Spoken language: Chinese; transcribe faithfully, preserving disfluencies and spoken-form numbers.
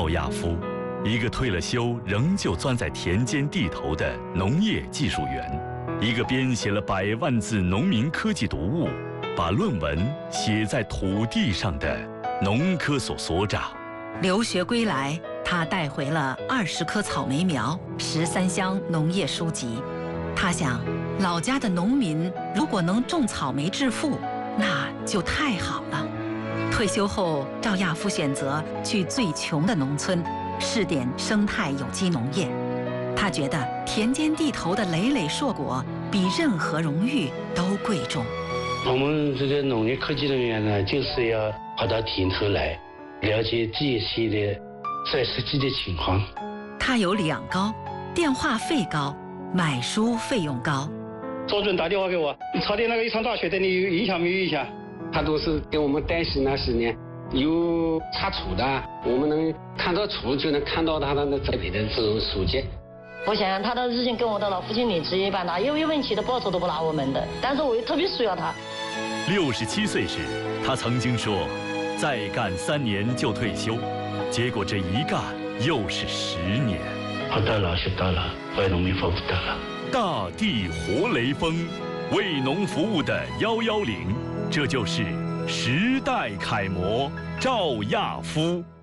赵亚夫，一个退了休仍旧钻在田间地头的农业技术员，一个编写了百万字农民科技读物，把论文写在土地上的农科所所长。 留学归来，他带回了二十棵草莓苗、十三箱农业书籍。他想，老家的农民如果能种草莓致富，那就太好了。退休后，赵亚夫选择去最穷的农村，试点生态有机农业。他觉得田间地头的累累硕果比任何荣誉都贵重。 我们这个农业科技人员呢，就是要跑到田头来，了解这些的在实际的情况。 他有两高，电话费高，买书费用高。 周准打电话给我，你朝天那个一场大雪对你有影响没有影响？ 他都是给我们担心那十年有查处的，我们能看到处就能看到他的那栽培的这种书籍。 我想他的日薪跟我的老父亲领职一般大，有一分钱的报酬都不拿我们的，但是我又特别需要他。 六十七岁时，他曾经说，再干三年就退休，结果这一干又是十年。 活到老学到老，为农民服务到老。 大地活雷锋，为农服务的幺幺零，这就是时代楷模赵亚夫。